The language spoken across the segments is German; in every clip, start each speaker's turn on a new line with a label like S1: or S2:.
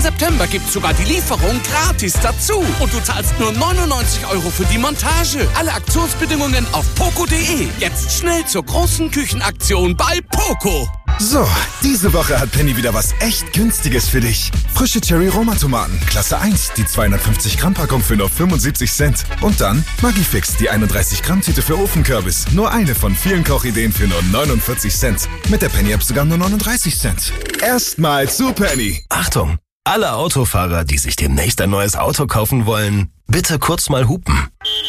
S1: September gibt's sogar die Lieferung gratis dazu. Und du zahlst nur 99 € für die Montage. Alle Aktionsbedingungen auf poco.de. Jetzt schnell zur großen Küchenaktion bei Poco.
S2: So, diese Woche hat Penny wieder was echt Günstiges für dich. Frische Cherry-Roma-Tomaten, Klasse 1, die 250-Gramm-Packung für nur 75 Cent. Und dann Maggi-Fix, die 31-Gramm-Tüte für Ofenkürbis. Nur eine von vielen Kochideen für nur 49 Cent. Mit der Penny-App sogar nur 39 Cent. Erstmal zu Penny.
S3: Achtung! Alle Autofahrer, die sich demnächst ein neues Auto kaufen wollen, bitte kurz mal hupen.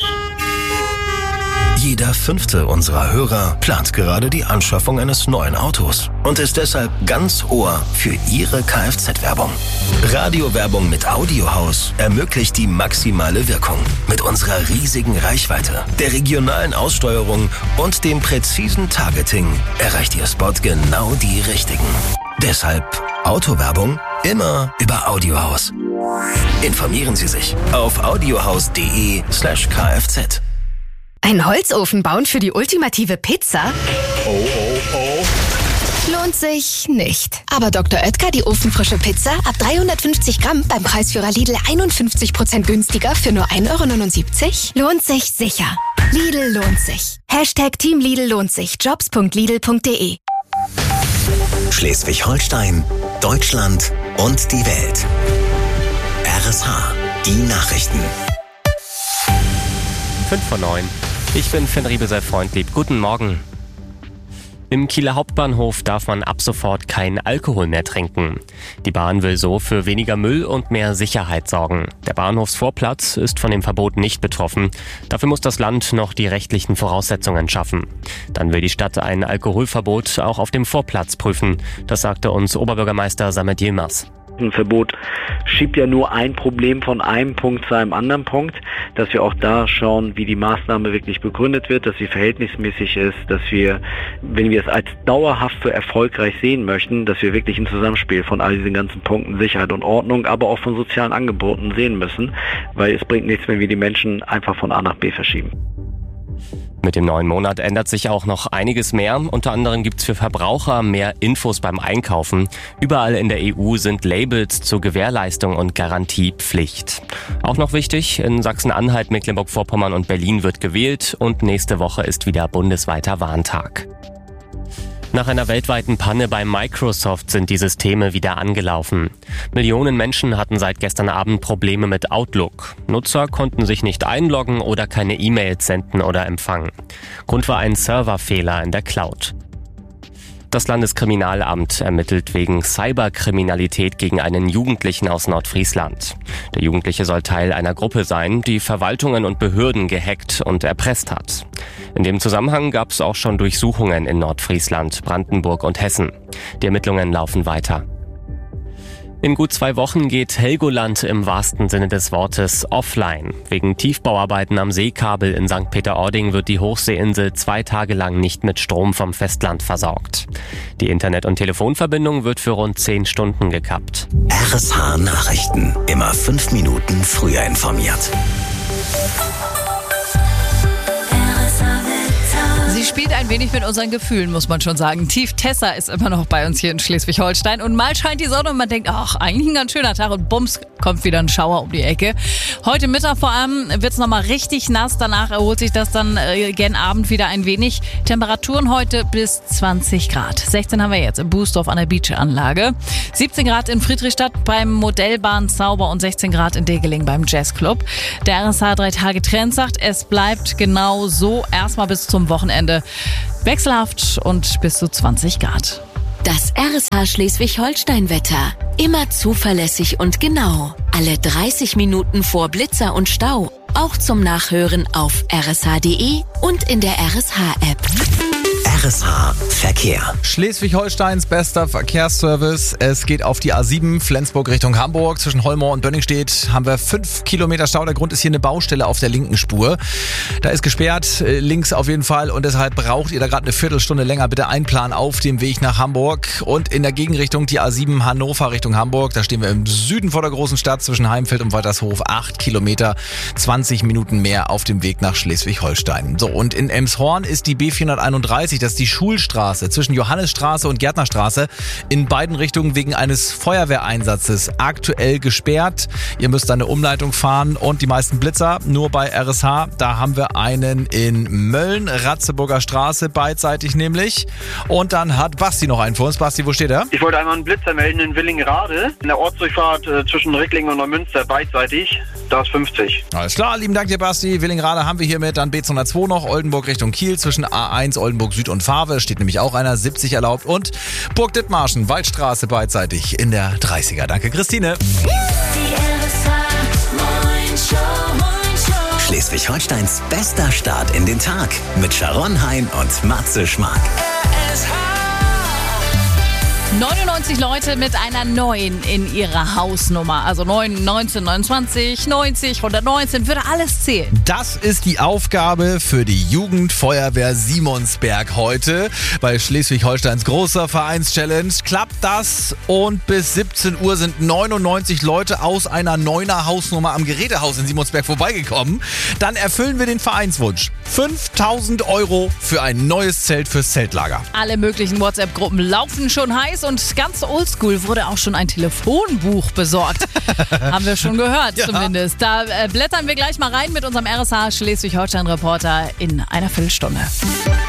S3: Jeder 5. unserer Hörer plant gerade die Anschaffung eines neuen Autos und ist deshalb ganz Ohr für Ihre Kfz-Werbung. Radiowerbung mit Audiohaus ermöglicht die maximale Wirkung. Mit unserer riesigen Reichweite, der regionalen Aussteuerung und dem präzisen Targeting erreicht Ihr Spot genau die Richtigen. Deshalb Autowerbung immer über Audiohaus. Informieren Sie sich auf audiohaus.de/kfz.
S4: Ein Holzofen bauen für die ultimative Pizza?
S5: Oh.
S4: Lohnt sich nicht. Aber Dr. Oetker, die ofenfrische Pizza, ab 350 Gramm beim Preisführer Lidl 51% günstiger für nur 1,79 €? Lohnt sich sicher. Lidl lohnt sich. #Team Lidl lohnt sich. Jobs.lidl.de.
S3: Schleswig-Holstein, Deutschland und die Welt. RSH, die Nachrichten.
S6: 5:09. Ich bin Finn Riebesel-Freundlieb. Guten Morgen. Im Kieler Hauptbahnhof darf man ab sofort keinen Alkohol mehr trinken. Die Bahn will so für weniger Müll und mehr Sicherheit sorgen. Der Bahnhofsvorplatz ist von dem Verbot nicht betroffen. Dafür muss das Land noch die rechtlichen Voraussetzungen schaffen. Dann will die Stadt ein Alkoholverbot auch auf dem Vorplatz prüfen. Das sagte uns Oberbürgermeister Samet Yilmaz.
S7: Ein Verbot schiebt ja nur ein Problem von einem Punkt zu einem anderen Punkt, dass wir auch da schauen, wie die Maßnahme wirklich begründet wird, dass sie verhältnismäßig ist, dass wir, wenn wir es als dauerhaft für erfolgreich sehen möchten, dass wir wirklich ein Zusammenspiel von all diesen ganzen Punkten Sicherheit und Ordnung, aber auch von sozialen Angeboten sehen müssen, weil es bringt nichts, wenn wir die Menschen einfach von A nach B verschieben.
S6: Mit dem neuen Monat ändert sich auch noch einiges mehr. Unter anderem gibt's für Verbraucher mehr Infos beim Einkaufen. Überall in der EU sind Labels zur Gewährleistung und Garantie Pflicht. Auch noch wichtig, in Sachsen-Anhalt, Mecklenburg-Vorpommern und Berlin wird gewählt und nächste Woche ist wieder bundesweiter Warntag. Nach einer weltweiten Panne bei Microsoft sind die Systeme wieder angelaufen. Millionen Menschen hatten seit gestern Abend Probleme mit Outlook. Nutzer konnten sich nicht einloggen oder keine E-Mails senden oder empfangen. Grund war ein Serverfehler in der Cloud. Das Landeskriminalamt ermittelt wegen Cyberkriminalität gegen einen Jugendlichen aus Nordfriesland. Der Jugendliche soll Teil einer Gruppe sein, die Verwaltungen und Behörden gehackt und erpresst hat. In dem Zusammenhang gab es auch schon Durchsuchungen in Nordfriesland, Brandenburg und Hessen. Die Ermittlungen laufen weiter. In gut 2 Wochen geht Helgoland im wahrsten Sinne des Wortes offline. Wegen Tiefbauarbeiten am Seekabel in St. Peter-Ording wird die Hochseeinsel 2 Tage lang nicht mit Strom vom Festland versorgt. Die Internet- und Telefonverbindung wird für rund 10 Stunden gekappt.
S3: RSH Nachrichten. Immer 5 Minuten früher informiert.
S5: Sie spielt ein wenig mit unseren Gefühlen, muss man schon sagen. Tief Tessa ist immer noch bei uns hier in Schleswig-Holstein und mal scheint die Sonne und man denkt, ach, eigentlich ein ganz schöner Tag und bums, kommt wieder ein Schauer um die Ecke. Heute Mittag vor allem wird es nochmal richtig nass, danach erholt sich das dann gen Abend wieder ein wenig. Temperaturen heute bis 20 Grad. 16 haben wir jetzt im Bußdorf an der Beachanlage. 17 Grad in Friedrichstadt beim Modellbahn Zauber und 16 Grad in Degeling beim Jazzclub. Der RSH 3-Tage-Trend sagt, es bleibt genau so erstmal bis zum Wochenende. Wechselhaft und bis zu 20 Grad.
S4: Das RSH Schleswig-Holstein-Wetter. Immer zuverlässig und genau. Alle 30 Minuten vor Blitzer und Stau. Auch zum Nachhören auf rsh.de und in der RSH-App.
S3: RSH Verkehr.
S8: Schleswig-Holsteins bester Verkehrsservice. Es geht auf die A7 Flensburg Richtung Hamburg. Zwischen Holmoor und Bönningstedt haben wir 5 Kilometer Stau. Der Grund ist hier eine Baustelle auf der linken Spur. Da ist gesperrt, links auf jeden Fall. Und deshalb braucht ihr da gerade eine Viertelstunde länger. Bitte einplanen auf dem Weg nach Hamburg. Und in der Gegenrichtung die A7 Hannover Richtung Hamburg. Da stehen wir im Süden vor der großen Stadt zwischen Heimfeld und Waltershof. 8 Kilometer, 20 Minuten mehr auf dem Weg nach Schleswig-Holstein. So, und in Elmshorn ist die B431, das dass die Schulstraße zwischen Johannesstraße und Gärtnerstraße in beiden Richtungen wegen eines Feuerwehreinsatzes aktuell gesperrt. Ihr müsst eine Umleitung fahren und die meisten Blitzer nur bei RSH. Da haben wir einen in Mölln, Ratzeburger Straße, beidseitig nämlich. Und dann hat Basti noch einen für uns. Basti, wo steht er?
S9: Ich wollte einmal einen Blitzer melden in Willingrade, in der Ortsdurchfahrt zwischen Ricklingen und Neumünster, beidseitig. Da ist 50.
S8: Alles klar, lieben Dank dir, Basti. Willingrade haben wir hiermit, dann B202 noch, Oldenburg Richtung Kiel zwischen A1, Oldenburg Süd und Fahrwe, steht nämlich auch einer, 70 erlaubt. Und Burg Dithmarschen, Waldstraße beidseitig in der 30er. Danke, Christine.
S3: Schleswig-Holsteins bester Start in den Tag mit Sharon Hein und Matze Schmark.
S5: 99 Leute mit einer 9 in ihrer Hausnummer. Also 9, 19, 29, 90, 119, würde alles zählen.
S8: Das ist die Aufgabe für die Jugendfeuerwehr Simonsberg heute bei Schleswig-Holsteins großer Vereinschallenge. Klappt das und bis 17 Uhr sind 99 Leute aus einer 9er Hausnummer am Gerätehaus in Simonsberg vorbeigekommen. Dann erfüllen wir den Vereinswunsch. 5.000 € für ein neues Zelt fürs Zeltlager.
S5: Alle möglichen WhatsApp-Gruppen laufen schon heiß und ganz oldschool wurde auch schon ein Telefonbuch besorgt. Haben wir schon gehört, ja. Zumindest. Da blättern wir gleich mal rein mit unserem RSH Schleswig-Holstein-Reporter in einer Viertelstunde.